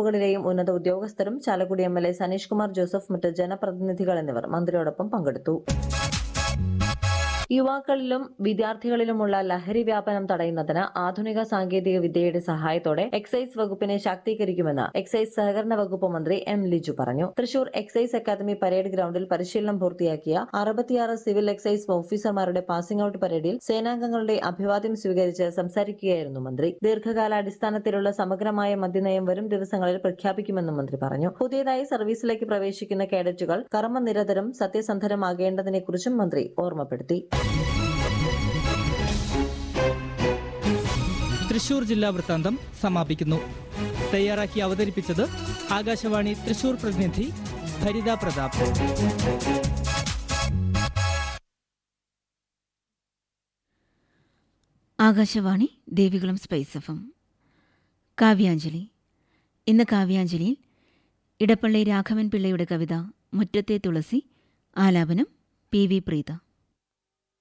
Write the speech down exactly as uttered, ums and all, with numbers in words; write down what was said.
വകുപ്പുകളിലെയും ഉന്നത ഉദ്യോഗസ്ഥരും Chalakudy M L A Saneesh Kumar Joseph, മറ്റ് ജനപ്രതിനിധികൾ എന്നിവർ മന്ത്രിയോടൊപ്പം പങ്കെടുത്തു. യുവാക്കളിലും വിദ്യാർത്ഥികളിലുമുള്ള ലഹരി വ്യാപനം തടയുന്നതിന് ആധുനിക സാങ്കേതിക വിദ്യയുടെ സഹായത്തോടെ എക്സൈസ് വകുപ്പിനെ ശാക്തീകരിക്കുമെന്ന് എക്സൈസ് സഹകരണ വകുപ്പ് മന്ത്രി എം ലിജു പറഞ്ഞു. തൃശൂർ എക്സൈസ് അക്കാദമി പരേഡ് ഗ്രൌണ്ടിൽ പരിശീലനം പൂർത്തിയാക്കിയ അറുപത്തിയാറ് സിവിൽ എക്സൈസ് ഓഫീസർമാരുടെ പാസിംഗ് ഔട്ട് പരേഡിൽ സേനാംഗങ്ങളുടെ അഭിവാദ്യം സ്വീകരിച്ച് സംസാരിക്കുകയായിരുന്നു മന്ത്രി. ദീർഘകാലാടിസ്ഥാനത്തിലുള്ള സമഗ്രമായ മദ്യനയം വരും ദിവസങ്ങളിൽ പ്രഖ്യാപിക്കുമെന്നും മന്ത്രി പറഞ്ഞു. പുതിയതായി സർവീസിലേക്ക് പ്രവേശിക്കുന്ന കേഡറ്റുകൾ കർമ്മനിരതരും സത്യസന്ധരുമാകേണ്ടതിനെക്കുറിച്ചും മന്ത്രി ഓർമ്മപ്പെടുത്തി. തൃശൂർ ജില്ലാ വൃത്താന്തം സമാപിക്കുന്നു. തയ്യാറാക്കി അവതരിപ്പിച്ചത് ആകാശവാണി തൃശൂർ പ്രതിനിധി Bharitha Pratap. Akashvani Devikulam spice F M. Kavyanjali. ഇന്ന് കാവ്യാഞ്ജലിയിൽ ഇടപ്പള്ളി രാഘവൻ പിള്ളയുടെ കവിത മുറ്റത്തെ തുളസി, ആലാപനം പി വി പ്രീത.